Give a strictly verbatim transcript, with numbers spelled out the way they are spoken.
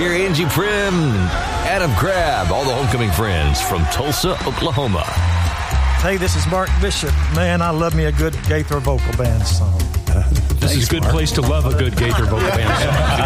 hear Angie Prim, Adam Crabb, all the homecoming friends from Tulsa, Oklahoma. Hey, this is Mark Bishop. Man, I love me a good Gaither vocal band song. This is a good place to love a good Gaither vocal band song.